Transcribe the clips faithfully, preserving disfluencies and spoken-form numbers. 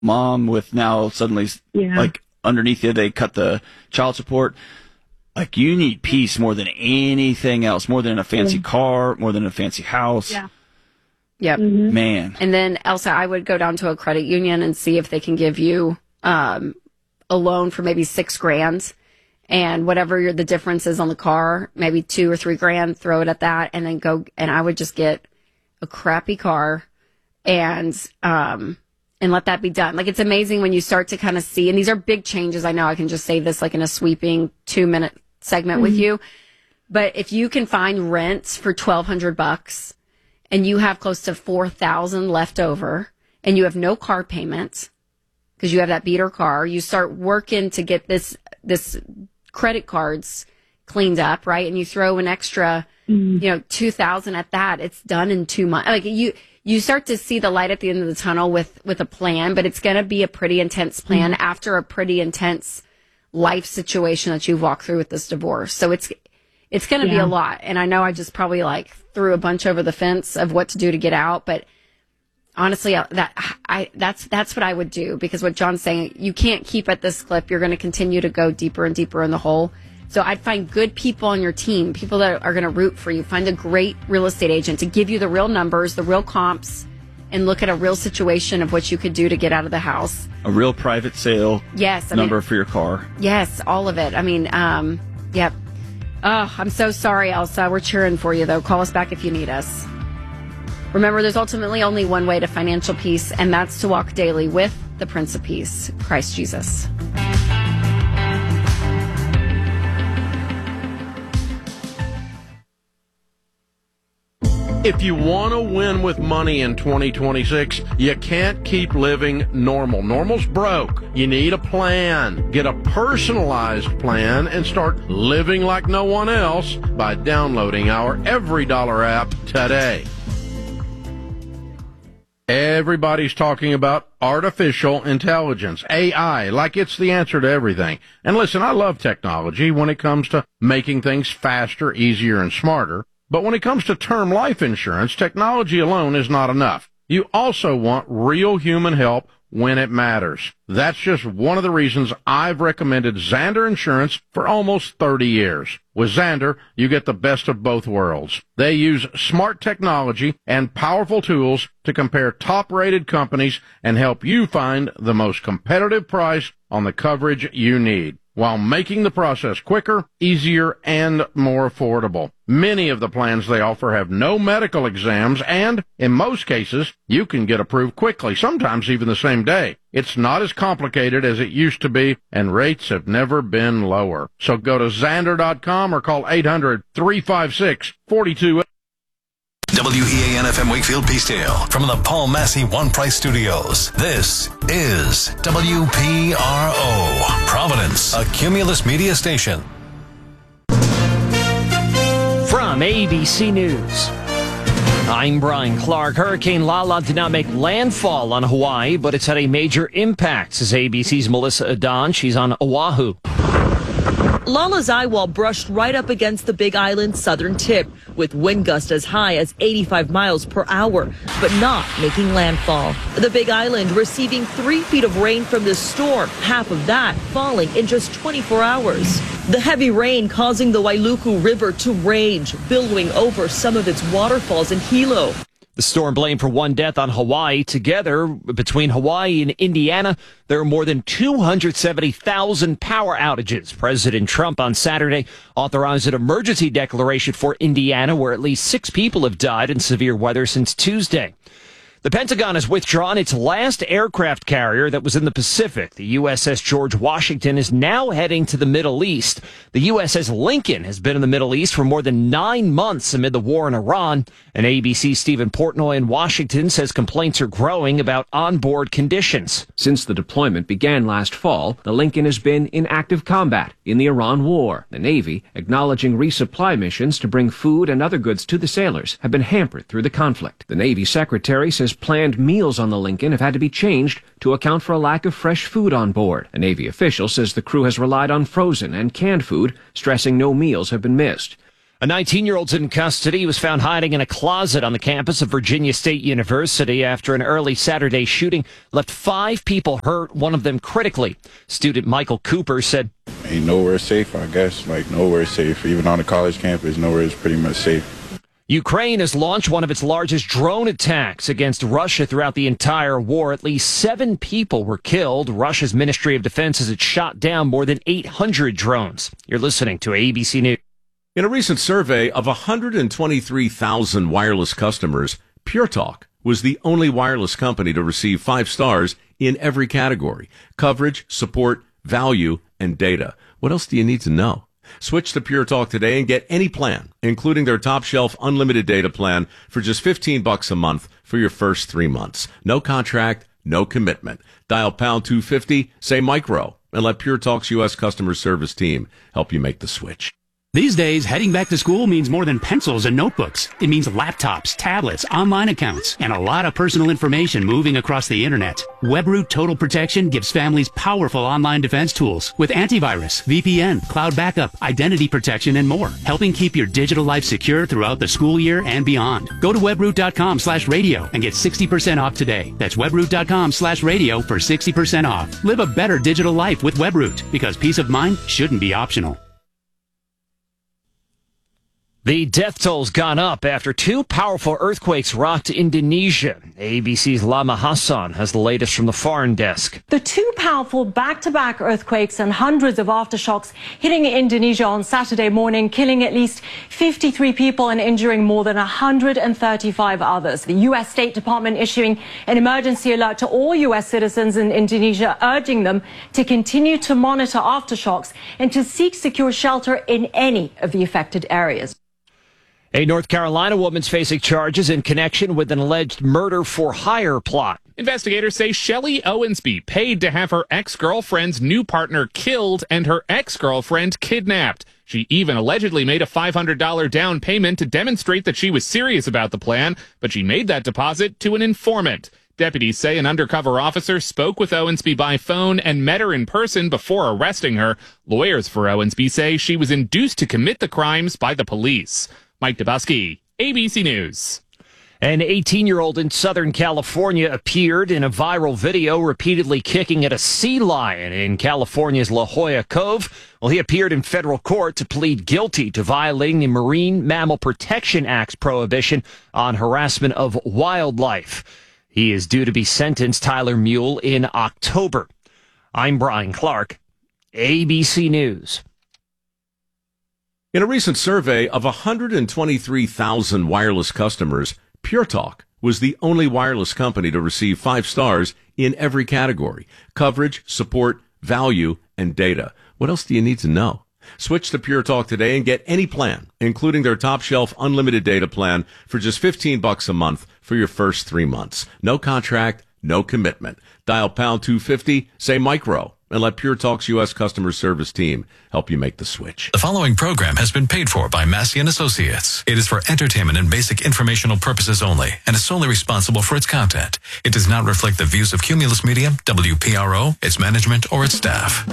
mom with now suddenly yeah. like underneath you, they cut the child support. Like, you need peace more than anything else, more than a fancy yeah. car, more than a fancy house. Yeah. Yep. Mm-hmm. Man. And then, Elsa, I would go down to a credit union and see if they can give you um, a loan for maybe six grand. And whatever your, the difference is on the car, maybe two or three grand, throw it at that. And then go, and I would just get a crappy car and um, and let that be done. Like, it's amazing when you start to kind of see, and these are big changes. I know I can just say this like in a sweeping two minute segment mm-hmm. with you. But if you can find rents for twelve hundred bucks and you have close to four thousand left over and you have no car payment because you have that beater car, you start working to get this, this credit cards cleaned up, right? And you throw an extra, mm-hmm. you know, two thousand at that. It's done in two months. Like, you, you start to see the light at the end of the tunnel with, with a plan, but it's going to be a pretty intense plan mm-hmm. after a pretty intense life situation that you've walked through with this divorce. So it's, it's going to yeah. be a lot. And I know I just probably like threw a bunch over the fence of what to do to get out, but honestly, that I that's that's what I would do, because what John's saying, you can't keep at this clip. You're going to continue to go deeper and deeper in the hole. So I'd find good people on your team, people that are going to root for you. Find a great real estate agent to give you the real numbers, the real comps, and look at a real situation of what you could do to get out of the house. A real private sale yes, I number mean, for your car. Yes, all of it. I mean, um, yep. Oh, I'm so sorry, Elsa. We're cheering for you, though. Call us back if you need us. Remember, there's ultimately only one way to financial peace, and that's to walk daily with the Prince of Peace, Christ Jesus. If you want to win with money in twenty twenty-six, you can't keep living normal. Normal's broke. You need a plan. Get a personalized plan and start living like no one else by downloading our Every Dollar app today. Everybody's talking about artificial intelligence, A I, like it's the answer to everything. And listen, I love technology when it comes to making things faster, easier, and smarter. But when it comes to term life insurance, technology alone is not enough. You also want real human help when it matters. That's just one of the reasons I've recommended Zander Insurance for almost thirty years. With Zander, you get the best of both worlds. They use smart technology and powerful tools to compare top-rated companies and help you find the most competitive price on the coverage you need, while making the process quicker, easier, and more affordable. Many of the plans they offer have no medical exams, and in most cases, you can get approved quickly, sometimes even the same day. It's not as complicated as it used to be, and rates have never been lower. So go to Zander dot com or call eight hundred, three five six, four two. W E A N F M Wakefield Peacedale from the Paul Massey One Price Studios. This is W P R O, Providence, a Cumulus Media station. From A B C News, I'm Brian Clark. Hurricane Lala did not make landfall on Hawaii, but it's had a major impact, says A B C's Melissa Adon. She's on Oahu. Lala's eyewall brushed right up against the Big Island's southern tip, with wind gusts as high as eighty-five miles per hour, but not making landfall. The Big Island receiving three feet of rain from this storm, half of that falling in just twenty-four hours. The heavy rain causing the Wailuku River to rage, billowing over some of its waterfalls in Hilo. The storm blamed for one death on Hawaii. Together, between Hawaii and Indiana, there are more than two hundred seventy thousand power outages. President Trump on Saturday authorized an emergency declaration for Indiana, where at least six people have died in severe weather since Tuesday. The Pentagon has withdrawn its last aircraft carrier that was in the Pacific. The U S S George Washington is now heading to the Middle East. The U S S Lincoln has been in the Middle East for more than nine months amid the war in Iran. And A B C's Stephen Portnoy in Washington says complaints are growing about onboard conditions. Since the deployment began last fall, the Lincoln has been in active combat in the Iran war. The Navy, acknowledging resupply missions to bring food and other goods to the sailors, have been hampered through the conflict. The Navy Secretary says planned meals on the Lincoln have had to be changed to account for a lack of fresh food on board. A Navy official says the crew has relied on frozen and canned food, stressing no meals have been missed. A nineteen-year-old's in custody. He was found hiding in a closet on the campus of Virginia State University after an early Saturday shooting left five people hurt, one of them critically. Student Michael Cooper said, "Ain't nowhere safe, I guess. Like, nowhere safe. Even on the college campus, nowhere is pretty much safe." Ukraine has launched one of its largest drone attacks against Russia throughout the entire war. At least seven people were killed. Russia's Ministry of Defense says it shot down more than eight hundred drones. You're listening to A B C News. In a recent survey of one hundred twenty-three thousand wireless customers, Pure Talk was the only wireless company to receive five stars in every category: coverage, support, value, and data. What else do you need to know? Switch to Pure Talk today and get any plan, including their top shelf unlimited data plan for just fifteen bucks a month for your first three months. No contract, no commitment. Dial pound two fifty, say micro, and let Pure Talk's U S customer service team help you make the switch. These days, heading back to school means more than pencils and notebooks. It means laptops, tablets, online accounts, and a lot of personal information moving across the internet. WebRoot Total Protection gives families powerful online defense tools with antivirus, V P N, cloud backup, identity protection, and more, helping keep your digital life secure throughout the school year and beyond. Go to webroot.com slash radio and get sixty percent off today. That's webroot.com slash radio for sixty percent off. Live a better digital life with WebRoot, because peace of mind shouldn't be optional. The death toll's gone up after two powerful earthquakes rocked Indonesia. A B C's Lama Hassan has the latest from the foreign desk. The two powerful back-to-back earthquakes and hundreds of aftershocks hitting Indonesia on Saturday morning, killing at least fifty-three people and injuring more than one hundred thirty-five others. The U S State Department issuing an emergency alert to all U S citizens in Indonesia, urging them to continue to monitor aftershocks and to seek secure shelter in any of the affected areas. A North Carolina woman's facing charges in connection with an alleged murder-for-hire plot. Investigators say Shelley Owensby paid to have her ex-girlfriend's new partner killed and her ex-girlfriend kidnapped. She even allegedly made a five hundred dollars down payment to demonstrate that she was serious about the plan, but she made that deposit to an informant. Deputies say an undercover officer spoke with Owensby by phone and met her in person before arresting her. Lawyers for Owensby say she was induced to commit the crimes by the police. Mike Dubusky, A B C News. An eighteen-year-old in Southern California appeared in a viral video repeatedly kicking at a sea lion in California's La Jolla Cove. Well, he appeared in federal court to plead guilty to violating the Marine Mammal Protection Act's prohibition on harassment of wildlife. He is due to be sentenced, Tyler Mule, in October. I'm Brian Clark, A B C News. In a recent survey of one hundred twenty-three thousand wireless customers, Pure Talk was the only wireless company to receive five stars in every category: coverage, support, value, and data. What else do you need to know? Switch to Pure Talk today and get any plan, including their top shelf unlimited data plan for just fifteen bucks a month for your first three months. No contract, no commitment. Dial pound two fifty, say micro, and let Pure Talk's U S customer service team help you make the switch. The following program has been paid for by Massey and Associates. It is for entertainment and basic informational purposes only and is solely responsible for its content. It does not reflect the views of Cumulus Media, W P R O, its management, or its staff.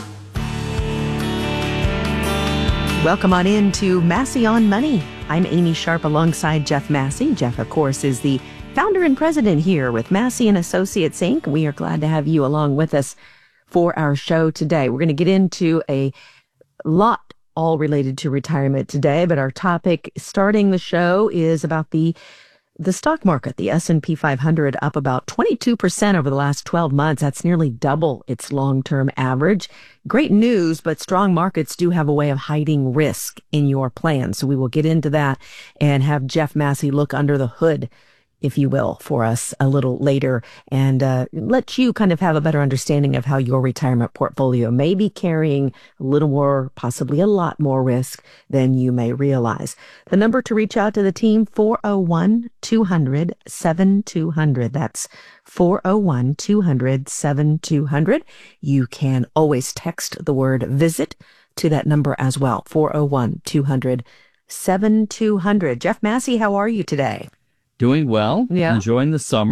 Welcome on in to Massey on Money. I'm Amy Sharp alongside Jeff Massey. Jeff, of course, is the founder and president here with Massey and Associates, Incorporated. We are glad to have you along with us for our show today. We're going to get into a lot all related to retirement today, but our topic starting the show is about the the stock market. The S and P five hundred up about twenty-two percent over the last twelve months. That's nearly double its long-term average. Great news, but strong markets do have a way of hiding risk in your plan. So we will get into that and have Jeff Massey look under the hood, if you will, for us a little later and uh, let you kind of have a better understanding of how your retirement portfolio may be carrying a little more, possibly a lot more risk than you may realize. The number to reach out to the team, four oh one, two hundred, seventy-two hundred. That's four oh one, two hundred, seventy-two hundred. You can always text the word visit to that number as well, four oh one, two hundred, seventy-two hundred. Jeff Massey, how are you today? Doing well. Yeah. Enjoying the summer.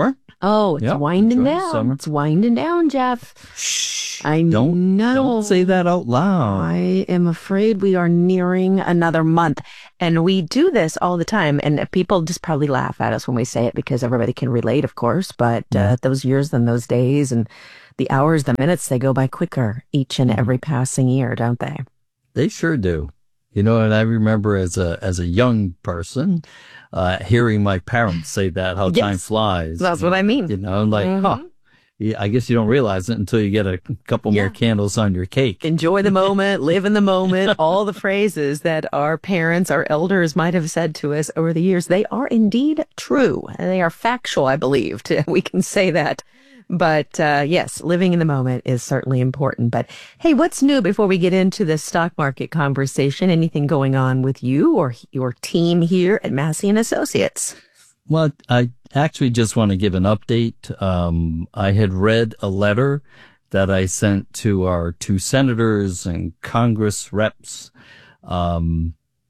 Oh, it's Yep, winding enjoy the down. summer. It's winding down, Jeff. Shh. I Don't, know. don't say that out loud. I am afraid we are nearing another month. And we do this all the time. And people just probably laugh at us when we say it because everybody can relate, of course. But uh, those years and those days and the hours, the minutes, they go by quicker each and every passing year, don't they? They sure do. You know, and I remember as a as a young person, uh, hearing my parents say that, how Yes. time flies. That's what I mean. You know, like, Mhm. huh. Yeah, I guess you don't realize it until you get a couple more candles on your cake. Enjoy the moment, live in the moment, all the phrases that our parents, our elders might have said to us over the years, they are indeed true. And they are factual, I believe. We can say that. But uh, yes, living in the moment is certainly important. But hey, what's new before we get into the stock market conversation? Anything going on with you or your team here at Massey and Associates? Well, I actually just want to give an update. Um, I had read a letter that I sent to our two senators and Congress reps um,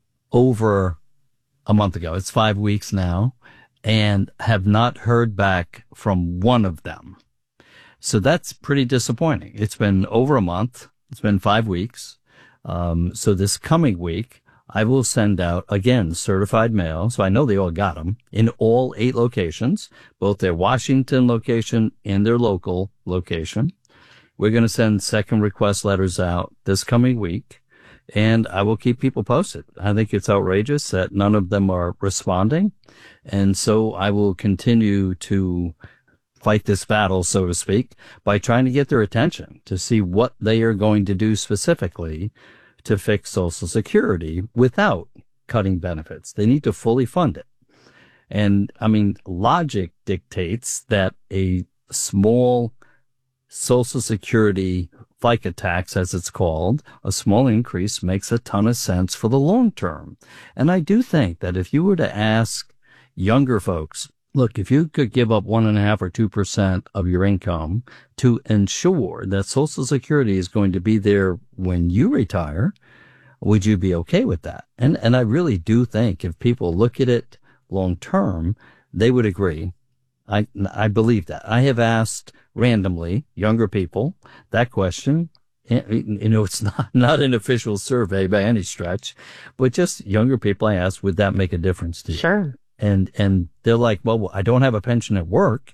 over a month ago. It's five weeks now, and have not heard back from one of them. So that's pretty disappointing. It's been over a month. It's been five weeks. Um, so this coming week, I will send out, again, certified mail. So I know they all got them in all eight locations, both their Washington location and their local location. We're going to send second request letters out this coming week, and I will keep people posted. I think it's outrageous that none of them are responding. And so I will continue to fight this battle, so to speak, by trying to get their attention to see what they are going to do specifically to fix Social Security without cutting benefits. They need to fully fund it. And I mean, logic dictates that a small Social Security FICA tax, as it's called, a small increase makes a ton of sense for the long term. And I do think that if you were to ask younger folks, look, if you could give up one and a half or two percent of your income to ensure that Social Security is going to be there when you retire, would you be okay with that? And and I really do think if people look at it long term, they would agree. I I believe that. I have asked randomly younger people that question. You know, it's not not an official survey by any stretch, but just younger people I asked, would that make a difference to you? Sure. And, and they're like, well, I don't have a pension at work,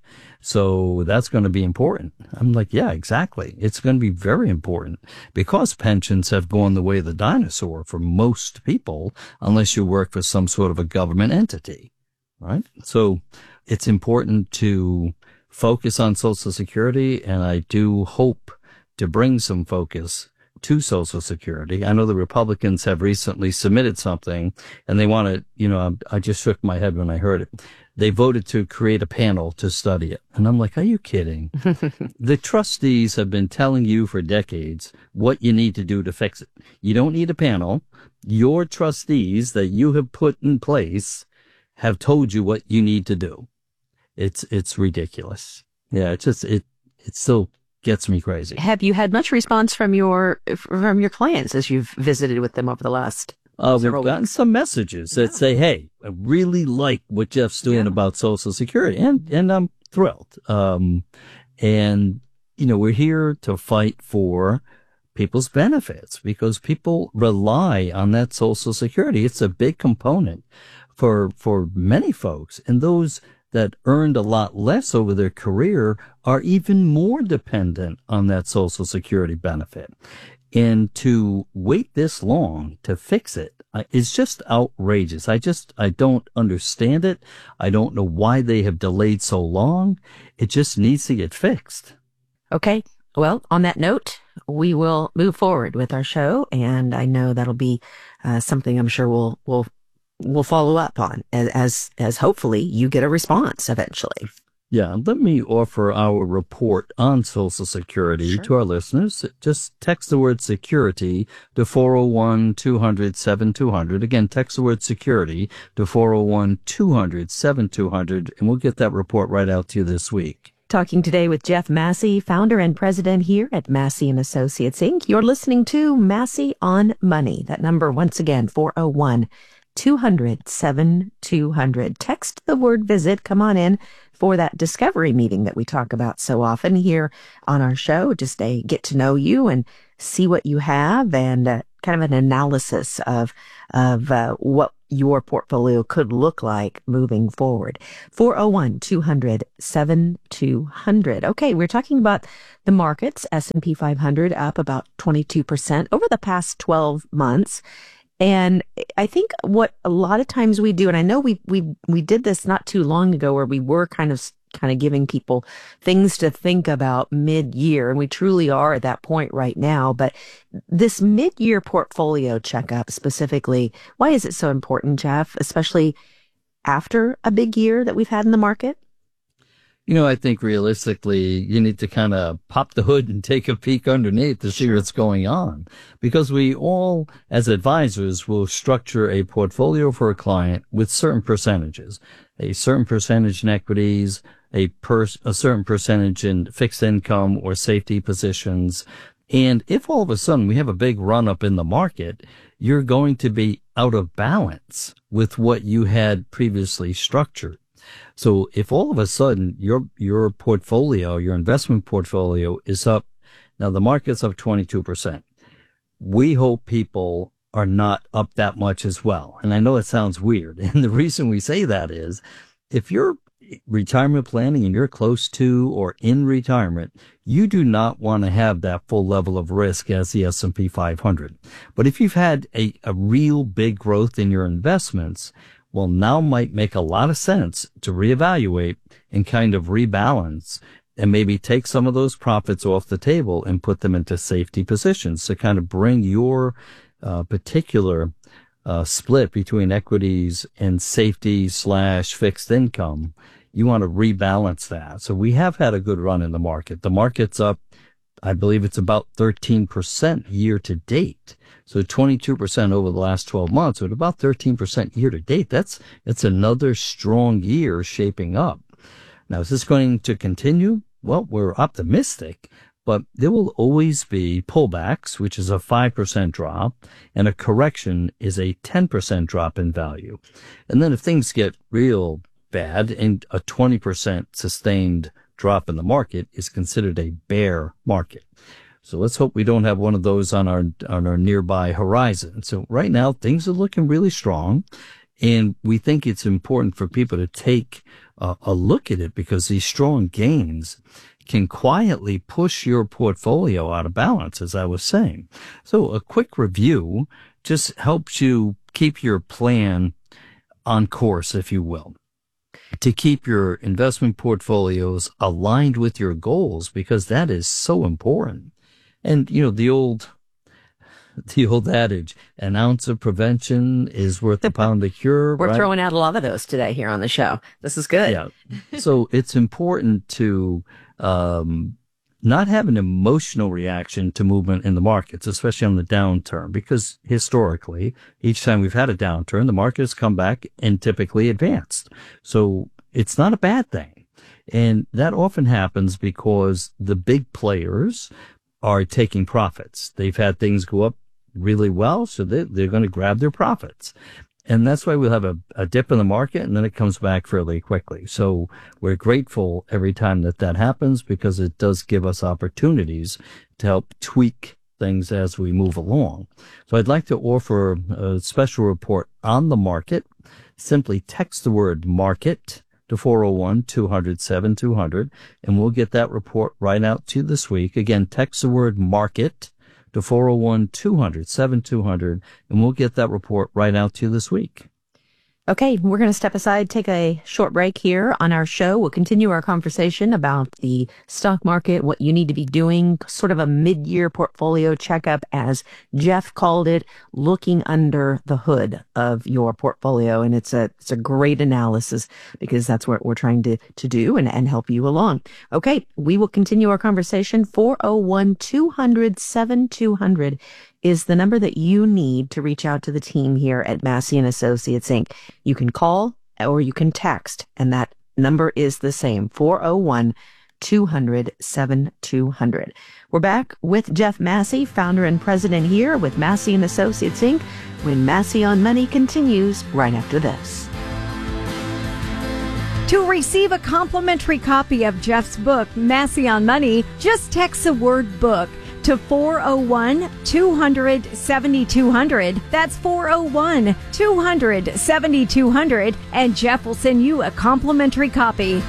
so that's going to be important. I'm like, yeah, exactly. It's going to be very important because pensions have gone the way of the dinosaur for most people, unless you work for some sort of a government entity, right? So it's important to focus on Social Security, and I do hope to bring some focus to Social Security. I know the Republicans have recently submitted something, and they want to, you know, I just shook my head when I heard it. They voted to create a panel to study it. And I'm like, are you kidding? The trustees have been telling you for decades what you need to do to fix it. You don't need a panel. Your trustees that you have put in place have told you what you need to do. It's, it's ridiculous. Yeah, it's just, it, it still gets me crazy. Have you had much response from your from your clients as you've visited with them over the last Uh, we've several gotten weeks? some messages that say, hey, I really like what Jeff's doing about Social Security, and, and I'm thrilled. Um, and, you know, we're here to fight for people's benefits because people rely on that Social Security. It's a big component for, for many folks, and those that earned a lot less over their career are even more dependent on that Social Security benefit. And to wait this long to fix it uh, is just outrageous. I just, I don't understand it. I don't know why they have delayed so long. It just needs to get fixed. Okay. Well, on that note, we will move forward with our show, and I know that'll be uh, something I'm sure we'll we'll we'll follow up on as, as as hopefully you get a response eventually. Yeah, let me offer our report on Social Security Sure. to our listeners. Just text the word security to four oh one, two hundred, seven two hundred. Again, text the word security to four oh one, two hundred, seven two hundred, and we'll get that report right out to you this week. Talking today with Jeff Massey, founder and president here at Massey and Associates, Incorporated. You're listening to Massey on Money. That number, once again, four oh one, two hundred, seven two hundred. Text the word visit. Come on in for that discovery meeting that we talk about so often here on our show. Just a get to know you and see what you have, and uh, kind of an analysis of, of uh, what your portfolio could look like moving forward. four oh one, two hundred, seven two hundred. Okay, we're talking about the markets. S and P five hundred up about twenty-two percent over the past twelve months. And I think what a lot of times we do, and I know we we we did this not too long ago, where we were kind of kind of giving people things to think about mid-year, and we truly are at that point right now. But this mid-year portfolio checkup specifically, why is it so important, Jeff, especially after a big year that we've had in the market? You know, I think realistically, you need to kind of pop the hood and take a peek underneath to see what's going on. Because we all, as advisors, will structure a portfolio for a client with certain percentages. A certain percentage in equities, a, per, a certain percentage in fixed income or safety positions. And if all of a sudden we have a big run up in the market, you're going to be out of balance with what you had previously structured. So if all of a sudden your your portfolio, your investment portfolio is up, now the market's up twenty-two percent. We hope people are not up that much as well. And I know it sounds weird. And the reason we say that is if you're retirement planning and you're close to or in retirement, you do not want to have that full level of risk as the S and P five hundred. But if you've had a, a real big growth in your investments, well, now might make a lot of sense to reevaluate and kind of rebalance and maybe take some of those profits off the table and put them into safety positions to kind of bring your uh, particular uh, split between equities and safety slash fixed income. You want to rebalance that. So we have had a good run in the market. The market's up, I believe it's about thirteen percent year to date. So twenty-two percent over the last twelve months, but about thirteen percent year to date. That's, it's another strong year shaping up. Now, is this going to continue? Well, we're optimistic, but there will always be pullbacks, which is a five percent drop, and a correction is a ten percent drop in value. And then if things get real bad, and a twenty percent sustained drop in the market is considered a bear market. So let's hope we don't have one of those on our on our nearby horizon. So right now, things are looking really strong, and we think it's important for people to take uh, a look at it because these strong gains can quietly push your portfolio out of balance, as I was saying. So a quick review just helps you keep your plan on course, if you will, to keep your investment portfolios aligned with your goals, because that is so important. And, you know, the old, the old adage, an ounce of prevention is worth a pound of cure. We're right? throwing out a lot of those today here on the show. This is good. Yeah. So it's important to, um, not have an emotional reaction to movement in the markets, especially on the downturn, because historically, each time we've had a downturn, the market has come back and typically advanced. So it's not a bad thing. And that often happens because the big players are taking profits. They've had things go up really well, so they, they're going to grab their profits. And that's why we'll have a, a dip in the market, and then it comes back fairly quickly. So we're grateful every time that that happens, because it does give us opportunities to help tweak things as we move along. So I'd like to offer a special report on the market. Simply text the word market to four oh one, two hundred, seven two hundred, and we'll get that report right out to you this week. Again, text the word market to four oh one, two hundred, seven two hundred, and we'll get that report right out to you this week. Okay, we're going to step aside, take a short break here on our show. We'll continue our conversation about the stock market, what you need to be doing, sort of a mid-year portfolio checkup, as Jeff called it, looking under the hood of your portfolio. And it's a it's a great analysis, because that's what we're trying to, to do and, and help you along. Okay, we will continue our conversation. four oh one, two hundred, seven two hundred is the number that you need to reach out to the team here at Massey and Associates, Incorporated. You can call or you can text, and that number is the same, four oh one, two hundred, seven two hundred. We're back with Jeff Massey, founder and president here with Massey and Associates, Incorporated, when Massey on Money continues right after this. To receive a complimentary copy of Jeff's book, Massey on Money, just text the word book to four oh one, two hundred, seventy-two hundred. That's four oh one, two hundred, seventy-two hundred, and Jeff will send you a complimentary copy.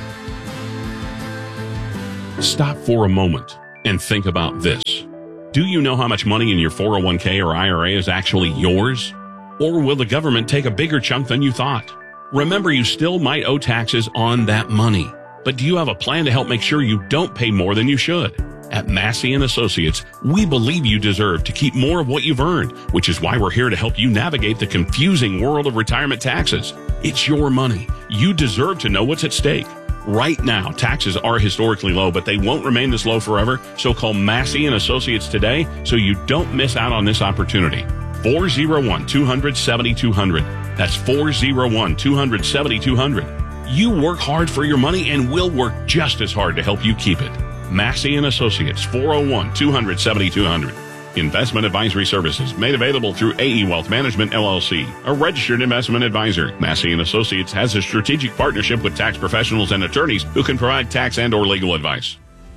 Stop for a moment and think about this. Do you know how much money in your four oh one k or I R A is actually yours? Or will the government take a bigger chunk than you thought? Remember, you still might owe taxes on that money. But do you have a plan to help make sure you don't pay more than you should? At Massey and Associates, we believe you deserve to keep more of what you've earned, which is why we're here to help you navigate the confusing world of retirement taxes. It's your money. You deserve to know what's at stake. Right now, taxes are historically low, but they won't remain this low forever. So call Massey and Associates today so you don't miss out on this opportunity. four oh one, two hundred, seventy-two hundred. That's four oh one, two hundred, seventy-two hundred. You work hard for your money and we'll work just as hard to help you keep it. Massey and Associates, four oh one, two hundred, seventy-two hundred. Investment advisory services made available through A E Wealth Management, L L C, a registered investment advisor. Massey and Associates has a strategic partnership with tax professionals and attorneys who can provide tax and or legal advice.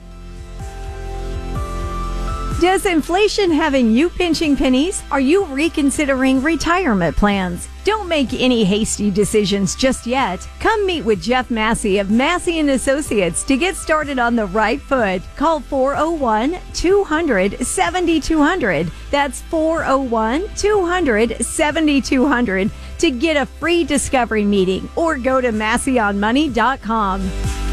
Does inflation having you pinching pennies? Are you reconsidering retirement plans? Don't make any hasty decisions just yet. Come meet with Jeff Massey of Massey and Associates to get started on the right foot. Call four oh one, two hundred, seventy-two hundred. That's four oh one, two hundred, seventy-two hundred to get a free discovery meeting or go to massey on money dot com.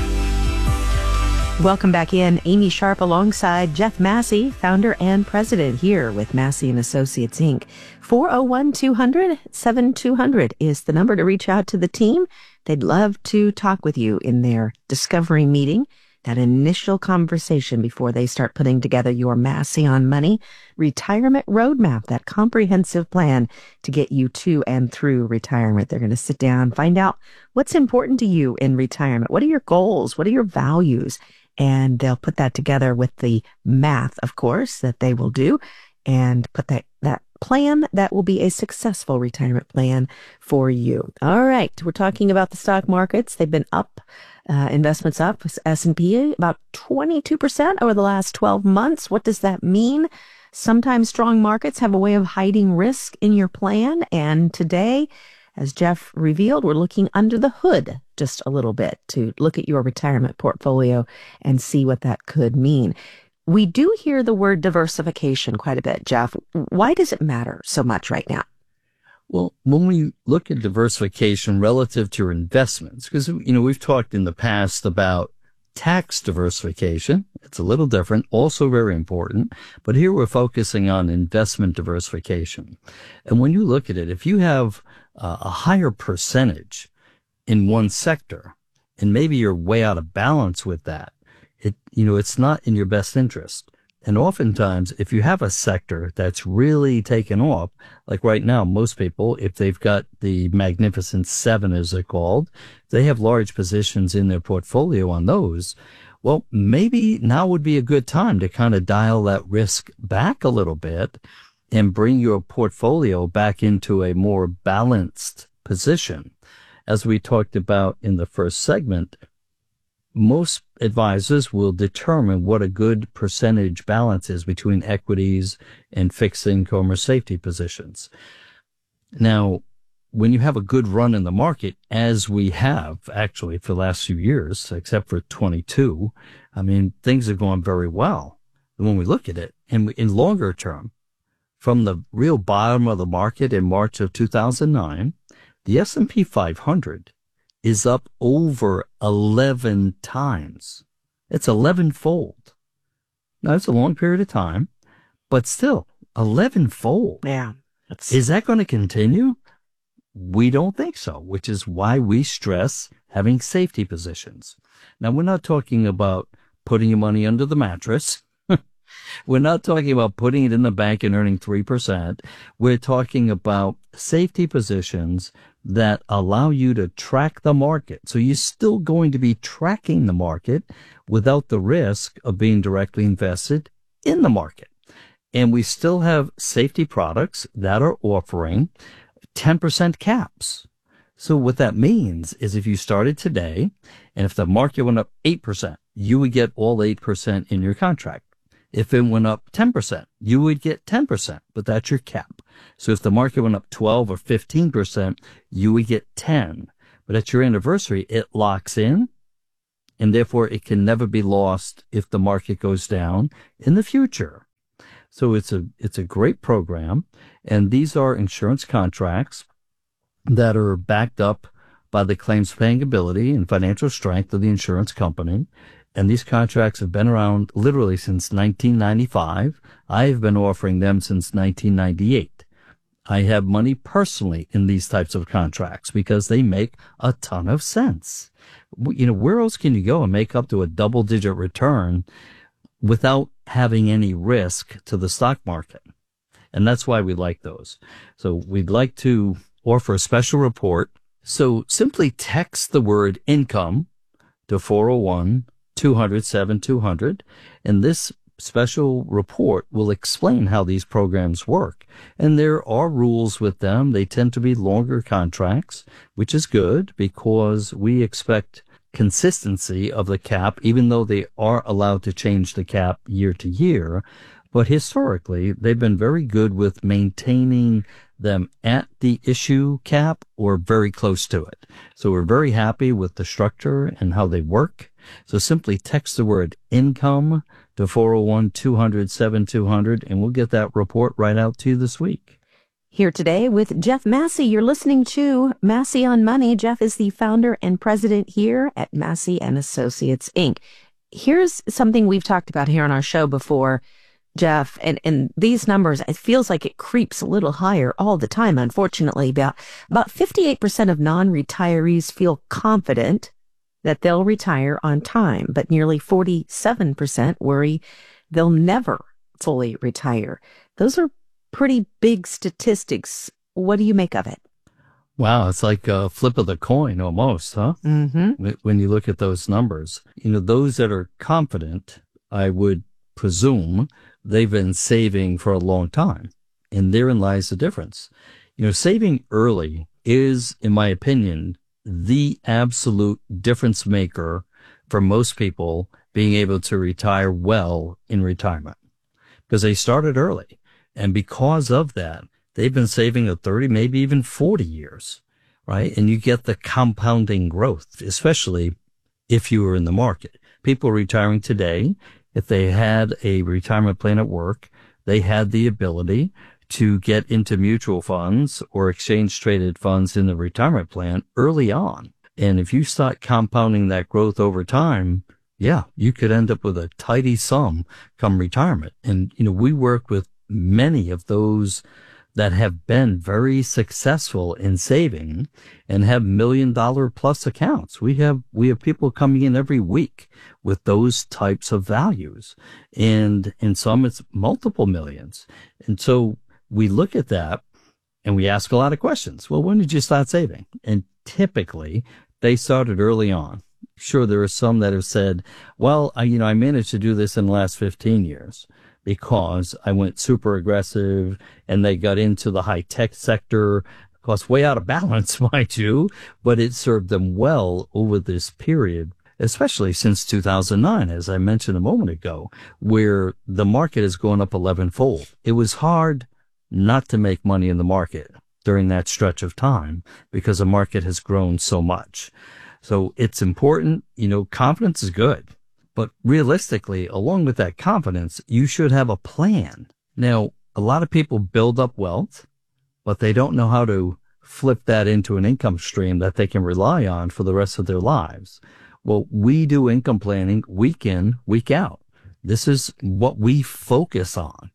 Welcome back in. Amy Sharp alongside Jeff Massey, founder and president here with Massey and Associates, Incorporated. four oh one, two hundred, seventy-two hundred is the number to reach out to the team. They'd love to talk with you in their discovery meeting, that initial conversation before they start putting together your Massey on Money retirement roadmap, that comprehensive plan to get you to and through retirement. They're going to sit down, find out what's important to you in retirement. What are your goals? What are your values? And they'll put that together with the math, of course, that they will do, and put that, that plan that will be a successful retirement plan for you. All right. We're talking about the stock markets. They've been up, uh, investments up, S and P about twenty-two percent over the last twelve months. What does that mean? Sometimes strong markets have a way of hiding risk in your plan. And today, as Jeff revealed, we're looking under the hood just a little bit to look at your retirement portfolio and see what that could mean. We do hear the word diversification quite a bit, Jeff. Why does it matter so much right now? Well, when we look at diversification relative to your investments, because, you know, we've talked in the past about tax diversification. It's a little different, also very important. But here we're focusing on investment diversification. And when you look at it, if you have uh, a higher percentage in one sector, and maybe you're way out of balance with that, it, you know, it's not in your best interest. And oftentimes, if you have a sector that's really taken off, like right now, most people, if they've got the Magnificent Seven, as they're called, they have large positions in their portfolio on those. Well, maybe now would be a good time to kind of dial that risk back a little bit and bring your portfolio back into a more balanced position. As we talked about in the first segment, most advisors will determine what a good percentage balance is between equities and fixed income or safety positions. Now, when you have a good run in the market, as we have actually for the last few years, except for twenty-two, I mean, things have gone very well. And when we look at it, and in longer term, from the real bottom of the market in March of two thousand nine, the S and P five hundred is up over eleven times. It's eleven-fold. Now, it's a long period of time, but still, eleven-fold. Yeah. Is that going to continue? We don't think so, which is why we stress having safety positions. Now, we're not talking about putting your money under the mattress. We're not talking about putting it in the bank and earning three percent. We're talking about safety positions that allow you to track the market. So you're still going to be tracking the market without the risk of being directly invested in the market. And we still have safety products that are offering ten percent caps. So what that means is if you started today, and if the market went up eight percent, you would get all eight percent in your contract. If it went up ten percent, you would get ten percent, but that's your cap. So if the market went up twelve or fifteen percent, you would get ten. But at your anniversary, it locks in, and therefore it can never be lost if the market goes down in the future. So it's a, it's a great program, and these are insurance contracts that are backed up by the claims paying ability and financial strength of the insurance company. And these contracts have been around literally since nineteen ninety-five. I've been offering them since nineteen ninety-eight. I have money personally in these types of contracts because they make a ton of sense. You know, where else can you go and make up to a double digit return without having any risk to the stock market? And that's why we like those. So we'd like to offer a special report. So simply text the word income to four oh one, two hundred, seventy-two hundred, and this special report will explain how these programs work. And there are rules with them. They tend to be longer contracts, which is good because we expect consistency of the cap, even though they are allowed to change the cap year to year. But historically, they've been very good with maintaining them at the issue cap or very close to it. So we're very happy with the structure and how they work. So simply text the word income to four oh one, two hundred, seventy-two hundred, and we'll get that report right out to you this week. Here today with Jeff Massey. You're listening to Massey on Money. Jeff is the founder and president here at Massey and Associates, Incorporated. Here's something we've talked about here on our show before, Jeff, and, and these numbers, it feels like it creeps a little higher all the time, unfortunately. About, about fifty-eight percent of non-retirees feel confident that they'll retire on time, but nearly forty-seven percent worry they'll never fully retire. Those are pretty big statistics. What do you make of it? Wow, it's like a flip of the coin almost, huh? Mm-hmm. When you look at those numbers, you know, those that are confident, I would presume they've been saving for a long time. And therein lies the difference. You know, saving early is, in my opinion, the absolute difference maker for most people being able to retire well in retirement because they started early. And because of that, they've been saving a thirty, maybe even forty years, right? And you get the compounding growth, especially if you were in the market. People retiring today, if they had a retirement plan at work, they had the ability to get into mutual funds or exchange traded funds in the retirement plan early on. And if you start compounding that growth over time, yeah, you could end up with a tidy sum come retirement. And, you know, we work with many of those that have been very successful in saving and have million dollar plus accounts. We have, we have people coming in every week with those types of values. And in some, it's multiple millions. And so we look at that and we ask a lot of questions. Well, when did you start saving? And typically they started early on. Sure, there are some that have said, well, I, you know, I managed to do this in the last fifteen years. Because I went super aggressive and they got into the high tech sector, of course, way out of balance, mind you, but it served them well over this period, especially since two thousand nine, as I mentioned a moment ago, where the market has gone up eleven fold. It was hard not to make money in the market during that stretch of time because the market has grown so much. So it's important, you know, confidence is good. But realistically, along with that confidence, you should have a plan. Now, a lot of people build up wealth, but they don't know how to flip that into an income stream that they can rely on for the rest of their lives. Well, we do income planning week in, week out. This is what we focus on.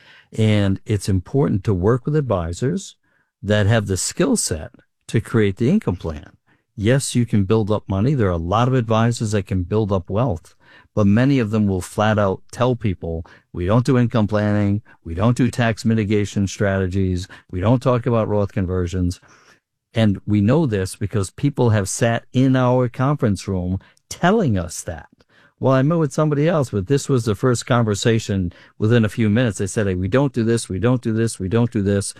And it's important to work with advisors that have the skill set to create the income plan. Yes, you can build up money. There are a lot of advisors that can build up wealth. but many of them will flat out tell people, we don't do income planning, we don't do tax mitigation strategies, we don't talk about Roth conversions. And we know this because people have sat in our conference room telling us that. Well, I met with somebody else, but this was the first conversation within a few minutes. They said, hey, we don't do this, we don't do this, we don't do this.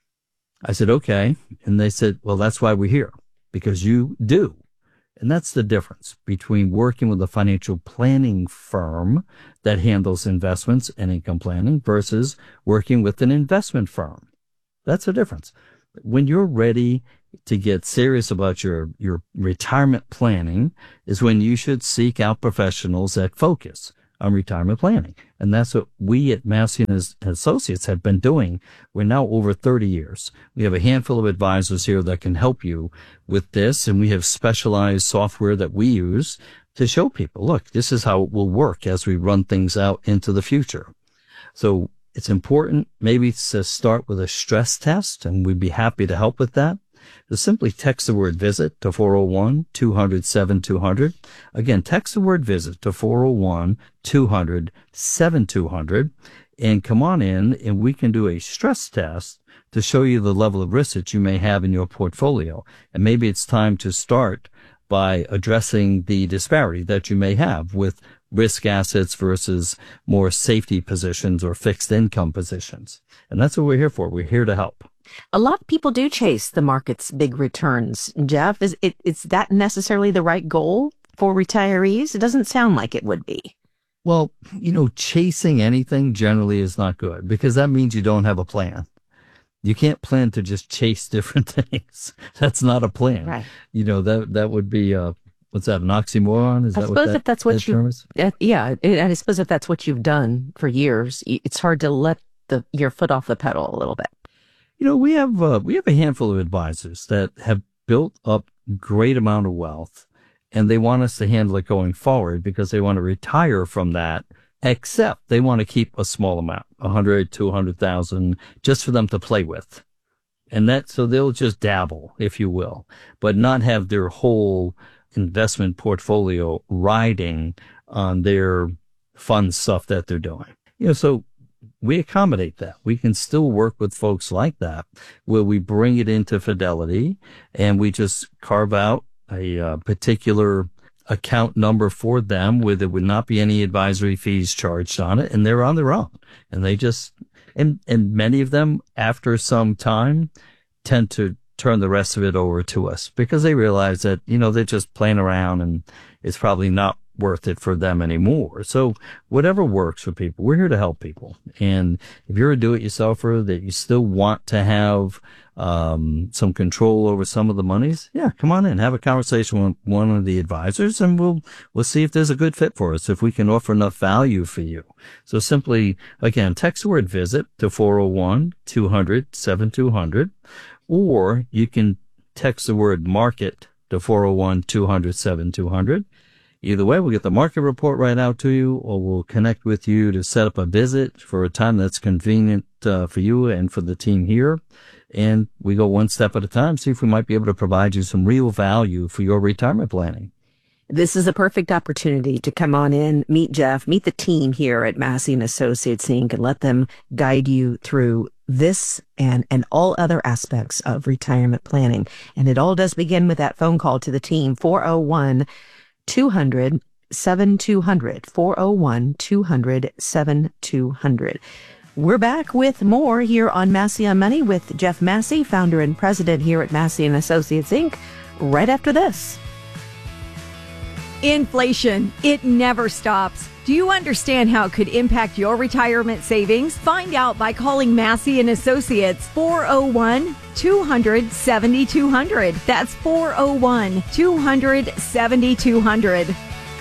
I said, okay. And they said, well, that's why we're here, because you do. And that's the difference between working with a financial planning firm that handles investments and income planning versus working with an investment firm. That's the difference. When you're ready to get serious about your, your retirement planning is when you should seek out professionals that focus on retirement planning. And that's what we at Massey and Associates have been doing. We're now over thirty years. We have a handful of advisors here that can help you with this. And we have specialized software that we use to show people, look, this is how it will work as we run things out into the future. So it's important maybe to start with a stress test, and we'd be happy to help with that. Just simply text the word visit to four oh one, two hundred, seventy-two hundred. Again, text the word visit to four oh one, two hundred, seventy-two hundred and come on in and we can do a stress test to show you the level of risk that you may have in your portfolio. And maybe it's time to start by addressing the disparity that you may have with risk assets versus more safety positions or fixed income positions. And that's what we're here for. We're here to help. A lot of people do chase the market's big returns. Jeff, is it, is that necessarily the right goal for retirees? It doesn't sound like it would be. Well, you know, chasing anything generally is not good because that means you don't have a plan. You can't plan to just chase different things. That's not a plan. Right. You know, that that would be, uh, what's that, an oxymoron? Is I that suppose what that, if that's what you, uh, yeah, and I suppose if that's what you've done for years, it's hard to let the your foot off the pedal a little bit. You know, we have uh, we have a handful of advisors that have built up great amount of wealth, and they want us to handle it going forward because they want to retire from that. Except they want to keep a small amount, a hundred, two hundred thousand, just for them to play with, and that so they'll just dabble, if you will, but not have their whole investment portfolio riding on their fun stuff that they're doing. You know, so. We accommodate that. We can still work with folks like that where we bring it into Fidelity and we just carve out a uh, particular account number for them where there would not be any advisory fees charged on it, and they're on their own. And they just, and, and many of them after some time tend to turn the rest of it over to us because they realize that, you know, they're just playing around and it's probably not worth it for them anymore. So whatever works for people, we're here to help people. And if you're a do-it-yourselfer that you still want to have um some control over some of the monies, yeah, come on in, have a conversation with one of the advisors, and we'll we'll see if there's a good fit for us, if we can offer enough value for you. So simply, again, text the word visit to four oh one, two hundred, seventy-two hundred, or you can text the word market to four oh one, two hundred, seventy-two hundred. Either way, we'll get the market report right out to you, or we'll connect with you to set up a visit for a time that's convenient uh, for you and for the team here. And we go one step at a time, see if we might be able to provide you some real value for your retirement planning. This is a perfect opportunity to come on in, meet Jeff, meet the team here at Massey and Associates, Incorporated, and let them guide you through this and, and all other aspects of retirement planning. And it all does begin with that phone call to the team, four oh one, two hundred, seventy-two hundred, four oh one, two hundred, seventy-two hundred. We're back with more here on Massey on Money with Jeff Massey, founder and president here at Massey and Associates, Incorporated, right after this. Inflation, it never stops. Do you understand how it could impact your retirement savings? Find out by calling Massey and Associates, four oh one, two hundred, seventy-two hundred. That's four oh one, two hundred, seventy-two hundred.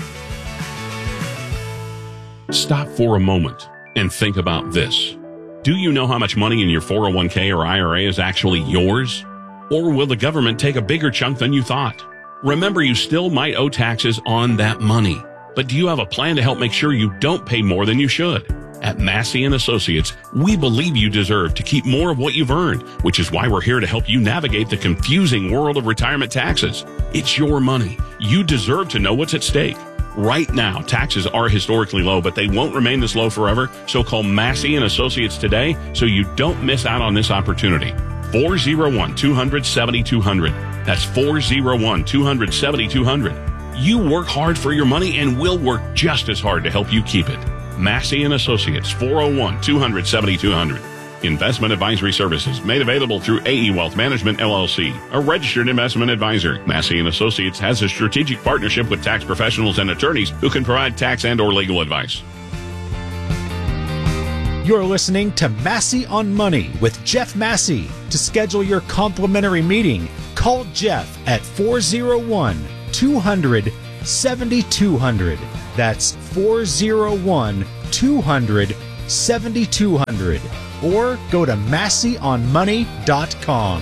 Stop for a moment and think about this. Do you know how much money in your four oh one k or I R A is actually yours? Or will the government take a bigger chunk than you thought? Remember, you still might owe taxes on that money. But do you have a plan to help make sure you don't pay more than you should? At Massey and Associates, we believe you deserve to keep more of what you've earned, which is why we're here to help you navigate the confusing world of retirement taxes. It's your money. You deserve to know what's at stake. Right now, taxes are historically low, but they won't remain this low forever. So call Massey and Associates today so you don't miss out on this opportunity. four oh one, two hundred, seventy-two hundred. That's four oh one, two hundred, seventy-two hundred. You work hard for your money and we'll work just as hard to help you keep it. Massey and Associates, four oh one, two hundred, seventy-two hundred. Investment advisory services made available through A E Wealth Management, L L C, a registered investment advisor. Massey and Associates has a strategic partnership with tax professionals and attorneys who can provide tax and or legal advice. You're listening to Massey on Money with Jeff Massey. To schedule your complimentary meeting, call Jeff at four oh one, two hundred, seventy-two hundred. That's four oh one, two hundred, seventy-two hundred. Or go to massey on money dot com.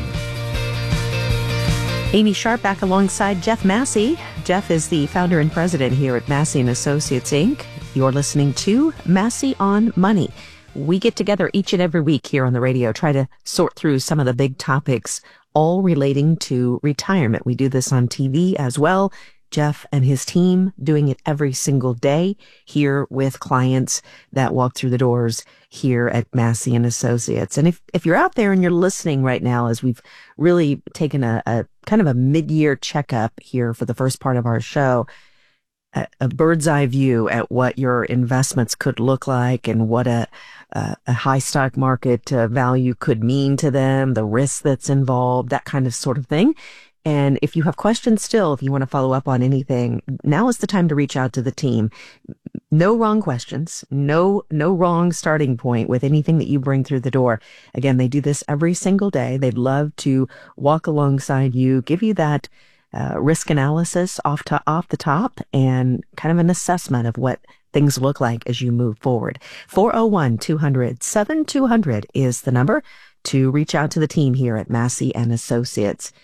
Amy Sharp back alongside Jeff Massey. Jeff is the founder and president here at Massey and Associates, Incorporated. You're listening to Massey on Money. We get together each and every week here on the radio, try to sort through some of the big topics, all relating to retirement. We do this on T V as well. Jeff and his team doing it every single day here with clients that walk through the doors here at Massey and Associates. And if, if you're out there and you're listening right now, as we've really taken a, a kind of a mid-year checkup here for the first part of our show, a, a bird's eye view at what your investments could look like and what a, a, a high stock market uh, value could mean to them, the risk that's involved, that kind of sort of thing. And if you have questions still, if you want to follow up on anything, now is the time to reach out to the team. No wrong questions, no, no wrong starting point with anything that you bring through the door. Again, they do this every single day. They'd love to walk alongside you, give you that uh, risk analysis off to off the top and kind of an assessment of what things look like as you move forward. four oh one, two hundred, seventy-two hundred is the number to reach out to the team here at Massey and Associates.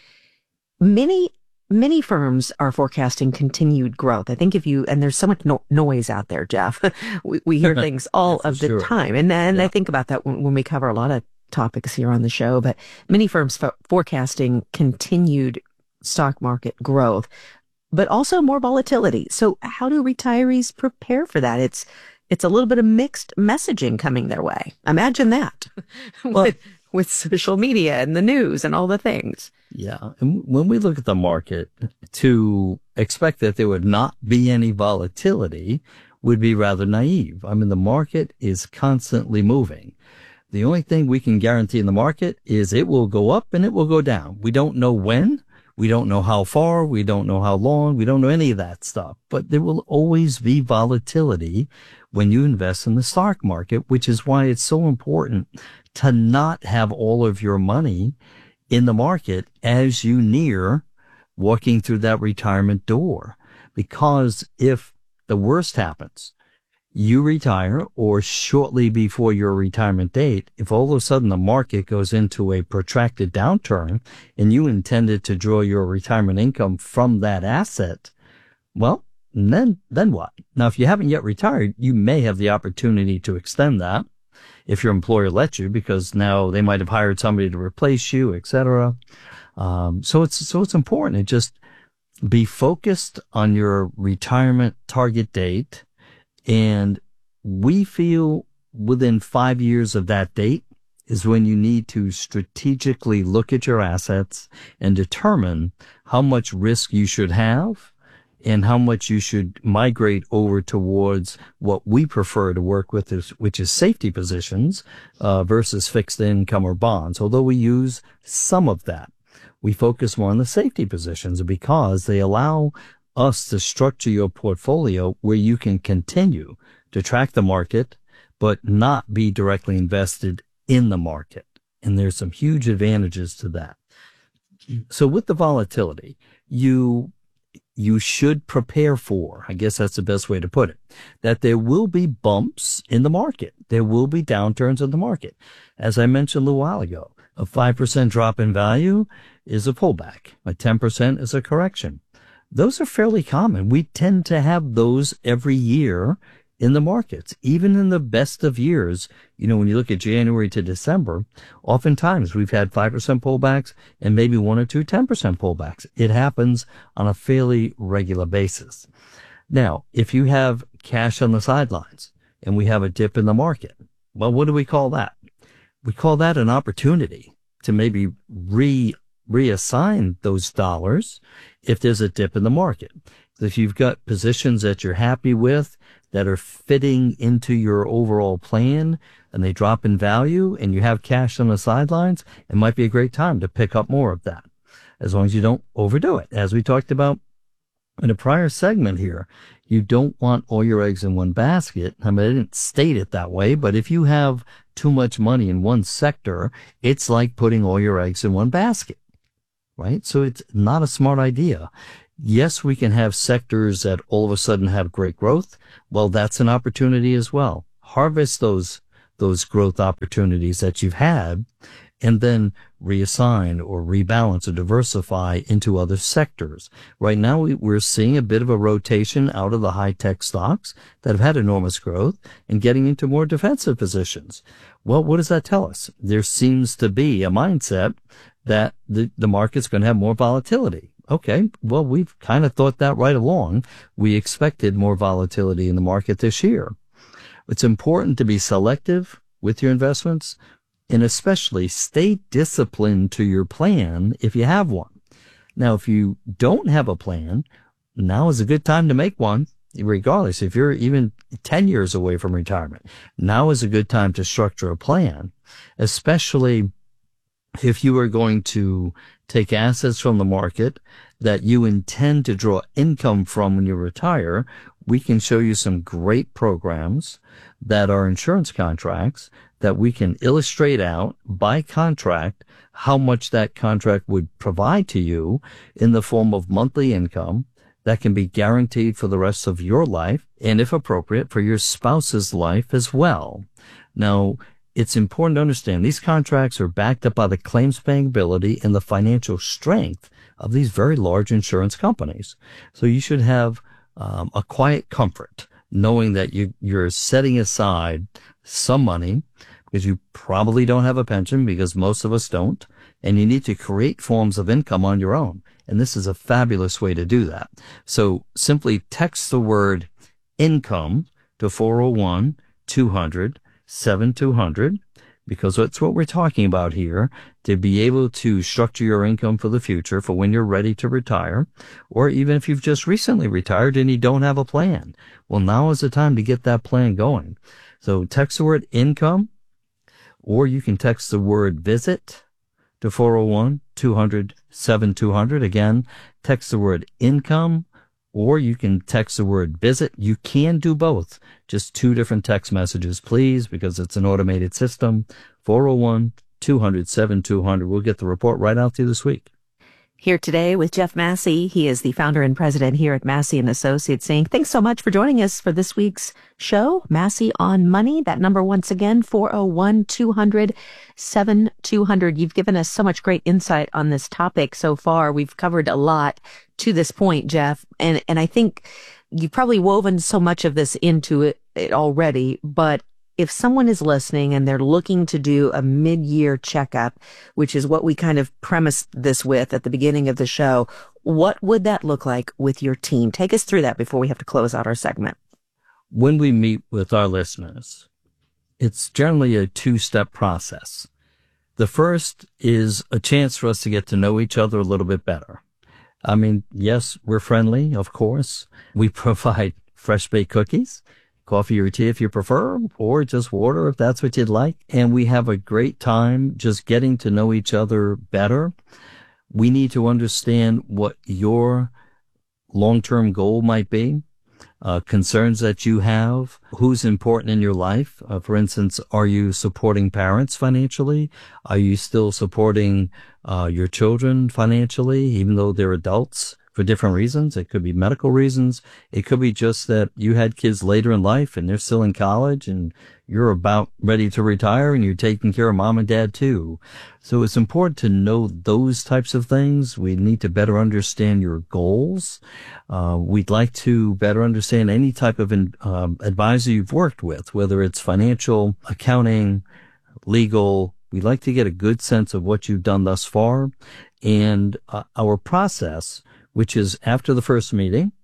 Many, many firms are forecasting continued growth. I think if you, and there's so much no, noise out there, Jeff, we, we hear things all of the sure. time. And then Yeah. I think about that when, when we cover a lot of topics here on the show, but many firms fo- forecasting continued stock market growth, but also more volatility. So how do retirees prepare for that? It's, it's a little bit of mixed messaging coming their way. Imagine that with, with social media and the news and all the things. Yeah. And when we look at the market, to expect that there would not be any volatility would be rather naive. I mean, the market is constantly moving. The only thing we can guarantee in the market is it will go up and it will go down. We don't know when. We don't know how far. We don't know how long. We don't know any of that stuff. But there will always be volatility when you invest in the stock market, which is why it's so important to not have all of your money in the market as you near walking through that retirement door. Because if the worst happens, you retire or shortly before your retirement date, if all of a sudden the market goes into a protracted downturn and you intended to draw your retirement income from that asset, well, then, then what? Now, if you haven't yet retired, you may have the opportunity to extend that if your employer lets you, because now they might have hired somebody to replace you, et cetera. Um, so it's, so it's important to just be focused on your retirement target date. And we feel within five years of that date is when you need to strategically look at your assets and determine how much risk you should have and how much you should migrate over towards what we prefer to work with, is, which is safety positions uh, versus fixed income or bonds. Although we use some of that, we focus more on the safety positions because they allow us to structure your portfolio where you can continue to track the market, but not be directly invested in the market. And there's some huge advantages to that. So with the volatility, you you should prepare for, I guess that's the best way to put it, that there will be bumps in the market. There will be downturns in the market. As I mentioned a little while ago, a five percent drop in value is a pullback. A ten percent is a correction. Those are fairly common. We tend to have those every year in the markets. Even in the best of years, you know, when you look at January to December, oftentimes we've had five percent pullbacks and maybe one or two ten percent pullbacks. It happens on a fairly regular basis. Now, if you have cash on the sidelines and we have a dip in the market, well, what do we call that? We call that an opportunity to maybe re reassign those dollars if there's a dip in the market. If you've got positions that you're happy with that are fitting into your overall plan and they drop in value and you have cash on the sidelines, it might be a great time to pick up more of that, as long as you don't overdo it. As we talked about in a prior segment here, you don't want all your eggs in one basket. I mean, I didn't state it that way, but if you have too much money in one sector, it's like putting all your eggs in one basket, right? So it's not a smart idea. Yes, we can have sectors that all of a sudden have great growth. Well, that's an opportunity as well. Harvest those, those growth opportunities that you've had and then reassign or rebalance or diversify into other sectors. Right now, we're seeing a bit of a rotation out of the high-tech stocks that have had enormous growth and getting into more defensive positions. Well, what does that tell us? There seems to be a mindset that the, the market's going to have more volatility. Okay, well, we've kind of thought that right along. We expected more volatility in the market this year. It's important to be selective with your investments and especially stay disciplined to your plan if you have one. Now, if you don't have a plan, now is a good time to make one, regardless. If you're even ten years away from retirement, now is a good time to structure a plan, especially if you are going to take assets from the market that you intend to draw income from when you retire. We can show you some great programs that are insurance contracts that we can illustrate out by contract how much that contract would provide to you in the form of monthly income that can be guaranteed for the rest of your life and, if appropriate, for your spouse's life as well. Now, it's important to understand these contracts are backed up by the claims paying ability and the financial strength of these very large insurance companies. So you should have um, a quiet comfort knowing that you, you're setting aside some money because you probably don't have a pension, because most of us don't, and you need to create forms of income on your own. And this is a fabulous way to do that. So simply text the word income to four oh one, two hundred, seventy-two hundred, because that's what we're talking about here, to be able to structure your income for the future, for when you're ready to retire, or even if you've just recently retired and you don't have a plan. Well, now is the time to get that plan going. So text the word income, or you can text the word visit to four oh one, two hundred, seventy-two hundred. Again, text the word income, or you can text the word visit. You can do both. Just two different text messages, please, because it's an automated system. four oh one, two hundred, seventy-two hundred. We'll get the report right out to you this week. Here today with Jeff Massey. He is the founder and president here at Massey and Associates, Incorporated. Thanks so much for joining us for this week's show, Massey on Money. That number once again, four oh one, two hundred, seventy-two hundred. You've given us so much great insight on this topic so far. We've covered a lot to this point, Jeff. And, and I think you've probably woven so much of this into it, it already, but if someone is listening and they're looking to do a mid-year checkup, which is what we kind of premised this with at the beginning of the show, what would that look like with your team? Take us through that before we have to close out our segment. When we meet with our listeners, it's generally a two-step process. The first is a chance for us to get to know each other a little bit better. I mean, yes, we're friendly, of course. We provide fresh-baked cookies, coffee or tea if you prefer, or just water if that's what you'd like. And we have a great time just getting to know each other better. We need to understand what your long-term goal might be, uh, concerns that you have, who's important in your life. Uh, for instance, are you supporting parents financially? Are you still supporting uh, your children financially, even though they're adults? For different reasons. It could be medical reasons. It could be just that you had kids later in life and they're still in college and you're about ready to retire and you're taking care of mom and dad too. So it's important to know those types of things. We need to better understand your goals. Uh, we'd like to better understand any type of um, advisor you've worked with, whether it's financial, accounting, legal. We'd like to get a good sense of what you've done thus far. And uh, our process, which is after the first meeting,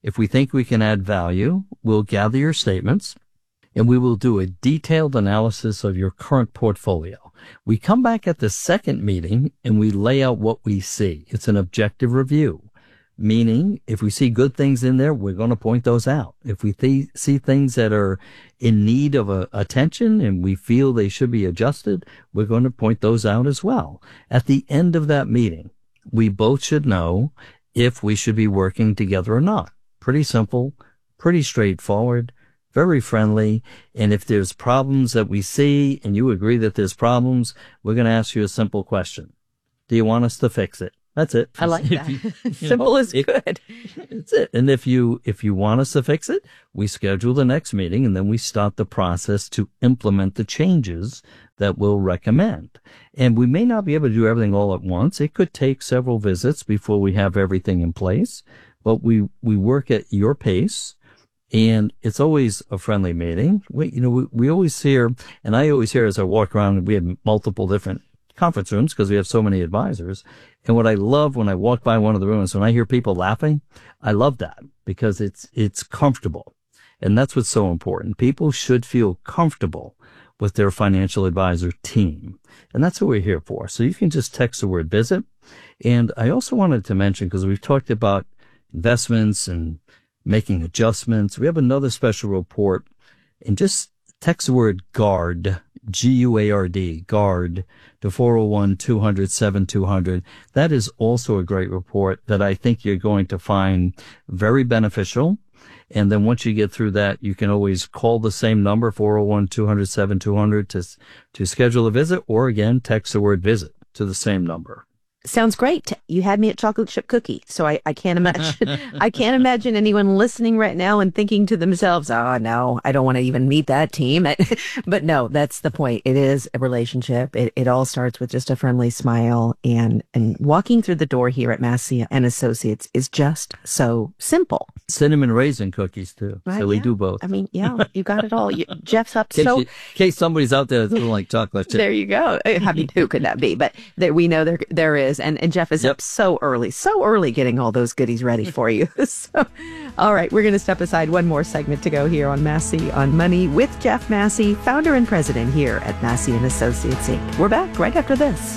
If we think we can add value, we'll gather your statements and we will do a detailed analysis of your current portfolio. We come back at the second meeting and we lay out what we see. It's an objective review, meaning if we see good things in there, we're going to point those out. If we th- see things that are in need of uh, attention and we feel they should be adjusted, we're going to point those out as well. At the end of that meeting, we both should know if we should be working together or not. Pretty simple, pretty straightforward, very friendly. And if there's problems that we see and you agree that there's problems, we're going to ask you a simple question. Do you want us to fix it? That's it. I like that. You, you Simple know, is if, good. That's it. And if you, if you want us to fix it, we schedule the next meeting and then we start the process to implement the changes that we'll recommend. And we may not be able to do everything all at once. It could take several visits before we have everything in place, but we, we work at your pace. And it's always a friendly meeting. We, you know, we, we always hear, and I always hear as I walk around, and we have multiple different conference rooms because we have so many advisors. And what I love when I walk by one of the rooms, when I hear people laughing, I love that because it's, it's comfortable. And that's what's so important. People should feel comfortable with their financial advisor team. And that's what we're here for. So you can just text the word visit. And I also wanted to mention, because we've talked about investments and making adjustments. We have another special report, and just text the word GUARD, G U A R D, GUARD, to four oh one, two hundred, seventy-two hundred. That is also a great report that I think you're going to find very beneficial. And then once you get through that, you can always call the same number, four oh one, two hundred, seventy-two hundred, to, to schedule a visit, or again, text the word visit to the same number. Sounds great. You had me at chocolate chip cookie. So I, I can't imagine, I can't imagine anyone listening right now and thinking to themselves, oh no, I don't want to even meet that team. But no, that's the point. It is a relationship. It, it all starts with just a friendly smile, and, and walking through the door here at Massey and Associates is just so simple. Cinnamon raisin cookies too. Right, so we yeah. do both. I mean, yeah, you got it all. You, Jeff's up In case, so. you, in case somebody's out there that doesn't like chocolate chip. There you go. I mean, who could that be? But there, we know there there is. And, and Jeff is yep. up so early, so early getting all those goodies ready for you. So, all right, we're going to step aside one more segment to go here on Massey on Money with Jeff Massey, founder and president here at Massey and Associates Incorporated. We're back right after this.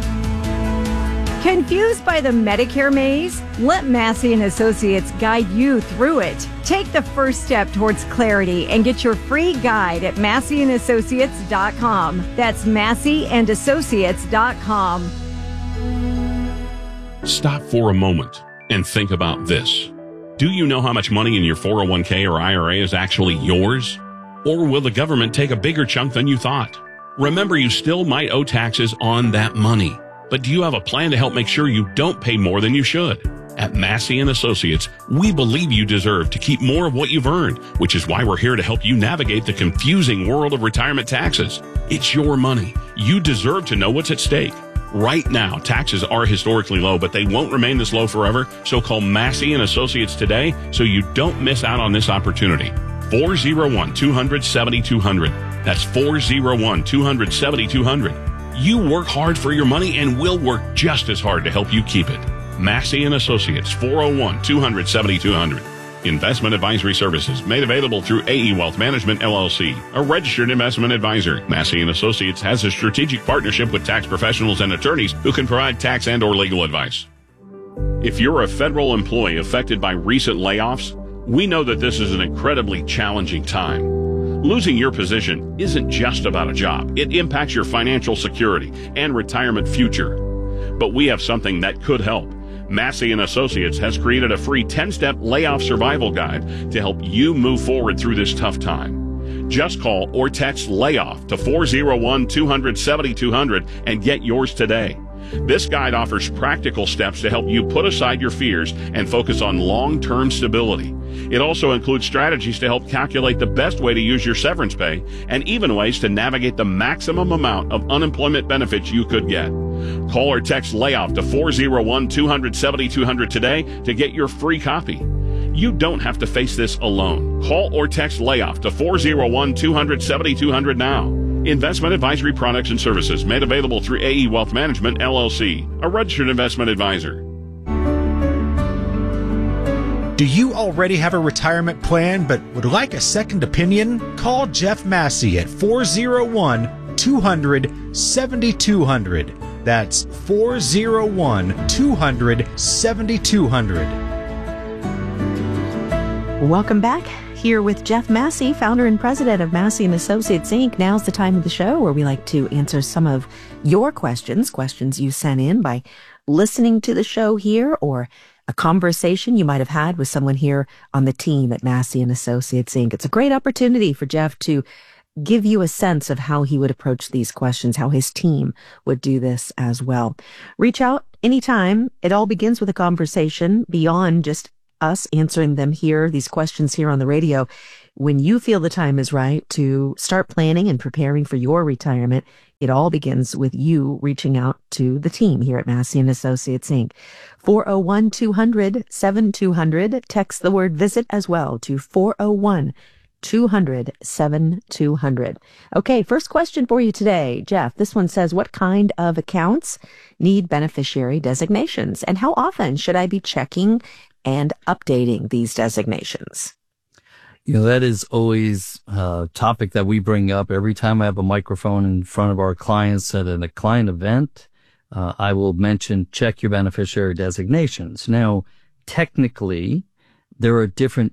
Confused by the Medicare maze? Let Massey and Associates guide you through it. Take the first step towards clarity and get your free guide at massey and associates dot com. That's massey and associates dot com. Stop for a moment and think about this. Do you know how much money in your four oh one k or I R A is actually yours? Or will the government take a bigger chunk than you thought? Remember, you still might owe taxes on that money. But do you have a plan to help make sure you don't pay more than you should? At Massey and Associates, we believe you deserve to keep more of what you've earned, which is why we're here to help you navigate the confusing world of retirement taxes. It's your money. You deserve to know what's at stake. Right now, taxes are historically low, but they won't remain this low forever. So call Massey and Associates today so you don't miss out on this opportunity. four oh one, two hundred, seventy-two hundred. That's four oh one, two hundred, seventy-two hundred. You work hard for your money, and we'll work just as hard to help you keep it. Massey and Associates, four oh one, two hundred, seventy-two hundred. Investment advisory services made available through A E Wealth Management, L L C, a registered investment advisor. Massey and Associates has a strategic partnership with tax professionals and attorneys who can provide tax and or legal advice. If you're a federal employee affected by recent layoffs, we know that this is an incredibly challenging time. Losing your position isn't just about a job. It impacts your financial security and retirement future. But we have something that could help. Massey and Associates has created a free ten-step layoff survival guide to help you move forward through this tough time. Just call or text LAYOFF to four oh one, two hundred, seventy-two hundred and get yours today. This guide offers practical steps to help you put aside your fears and focus on long-term stability. It also includes strategies to help calculate the best way to use your severance pay and even ways to navigate the maximum amount of unemployment benefits you could get. Call or text LAYOFF to four oh one, two hundred, seventy-two hundred today to get your free copy. You don't have to face this alone. Call or text LAYOFF to four oh one, two hundred, seventy-two hundred now. Investment advisory products and services made available through A E Wealth Management, L L C, a registered investment advisor. Do you already have a retirement plan but would like a second opinion? Call Jeff Massey at four oh one, two hundred, seventy-two hundred. That's four oh one, two hundred, seventy-two hundred. Welcome back. Here with Jeff Massey, founder and president of Massey and Associates, Incorporated. Now's the time of the show where we like to answer some of your questions, questions you sent in by listening to the show here or a conversation you might have had with someone here on the team at Massey and Associates, Incorporated. It's a great opportunity for Jeff to give you a sense of how he would approach these questions, how his team would do this as well. Reach out anytime. It all begins with a conversation beyond just us answering them here, these questions here on the radio. When you feel the time is right to start planning and preparing for your retirement, it all begins with you reaching out to the team here at Massey and Associates, Incorporated. four oh one, two hundred, seventy-two hundred. Text the word visit as well to four oh one, two hundred, seventy-two hundred. Okay, first question for you today, Jeff. This one says, what kind of accounts need beneficiary designations? And how often should I be checking and updating these designations? You know, that is always a topic that we bring up every time I have a microphone in front of our clients at a client event. Uh, I will mention check your beneficiary designations. Now, technically, there are different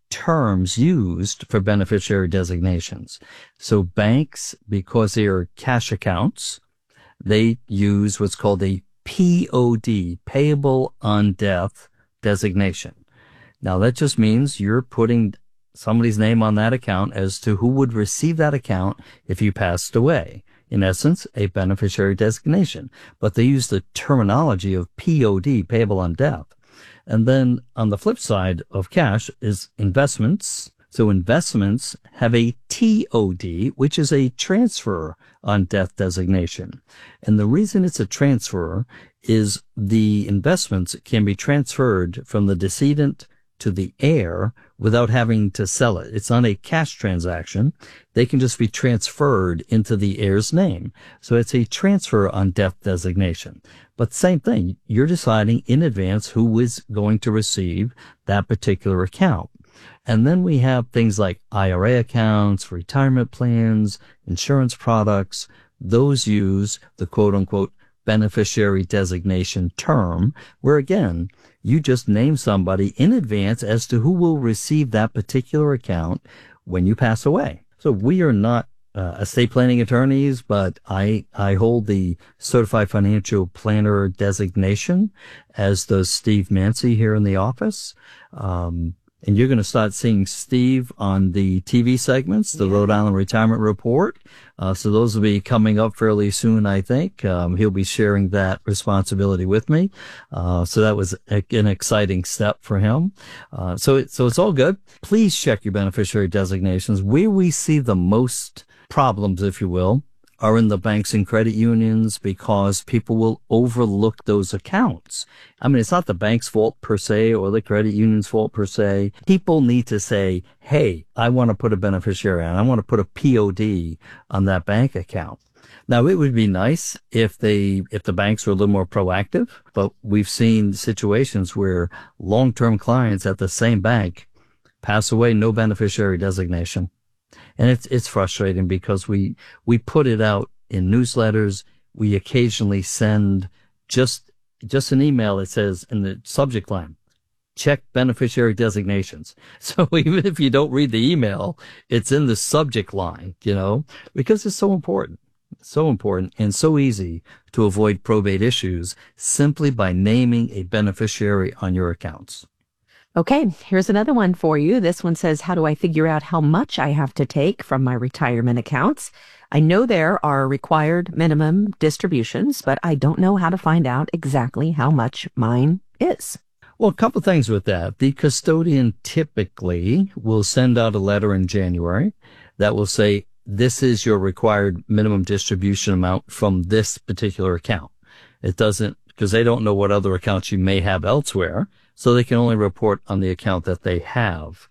terms used for beneficiary designations. So banks, because they are cash accounts, they use what's called a P O D, payable on death designation. Now, that just means you're putting somebody's name on that account as to who would receive that account if you passed away. In essence, a beneficiary designation. But they use the terminology of P O D, payable on death. And then on the flip side of cash is investments. So investments have a T O D, which is a transfer on death designation. And the reason it's a transfer is the investments can be transferred from the decedent to the heir without having to sell it. It's not a cash transaction. They can just be transferred into the heir's name. So it's a transfer on death designation. But same thing, you're deciding in advance who is going to receive that particular account. And then we have things like I R A accounts, retirement plans, insurance products. Those use the quote-unquote beneficiary designation term, where again, you just name somebody in advance as to who will receive that particular account when you pass away. So we are not uh, estate planning attorneys, but I I hold the Certified Financial Planner designation, as does Steve Mancy here in the office. Um, And you're going to start seeing Steve on the T V segments, the Rhode Island Retirement Report. Uh, so those will be coming up fairly soon, I think. Um, he'll be sharing that responsibility with me. Uh, so that was a, an exciting step for him. Uh, so, it, so it's all good. Please check your beneficiary designations. Where we see the most problems, if you will, are in the banks and credit unions, because people will overlook those accounts. I mean, it's not the bank's fault per se or the credit union's fault per se. People need to say, hey, I want to put a beneficiary on. I want to put a P O D on that bank account. Now, it would be nice if they, if the banks were a little more proactive, but we've seen situations where long-term clients at the same bank pass away, no beneficiary designation. And it's, it's frustrating because we, we put it out in newsletters. We occasionally send just, just an email that says in the subject line, check beneficiary designations. So even if you don't read the email, it's in the subject line, you know, because it's so important. It's so important and so easy to avoid probate issues simply by naming a beneficiary on your accounts. Okay, here's another one for you. This one says, how do I figure out how much I have to take from my retirement accounts? I know there are required minimum distributions, but I don't know how to find out exactly how much mine is. Well, a couple things with that. The custodian typically will send out a letter in January that will say, this is your required minimum distribution amount from this particular account. It doesn't, because they don't know what other accounts you may have elsewhere. So they can only report on the account that they have.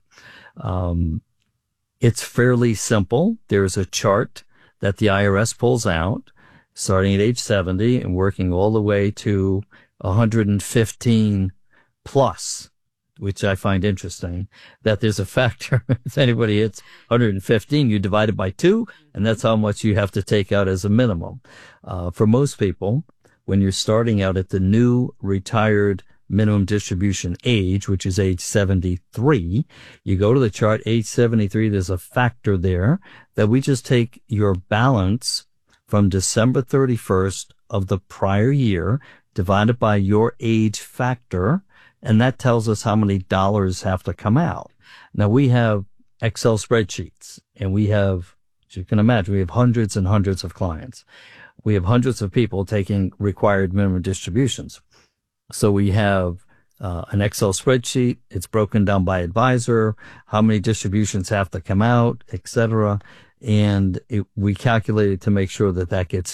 Um, it's fairly simple. There's a chart that the I R S pulls out starting at age seventy and working all the way to one hundred fifteen plus which I find interesting, that there's a factor. If anybody hits one hundred fifteen, you divide it by two, and that's how much you have to take out as a minimum. Uh, for most people, when you're starting out at the new retired minimum distribution age, which is age seventy-three, you go to the chart, age seventy-three, there's a factor there that we just take your balance from December thirty-first of the prior year, divided by your age factor, and that tells us how many dollars have to come out. Now, we have Excel spreadsheets, and we have, as you can imagine, we have hundreds and hundreds of clients. We have hundreds of people taking required minimum distributions. So we have uh, an Excel spreadsheet. It's broken down by advisor, how many distributions have to come out, et cetera. And it, we calculated to make sure that that gets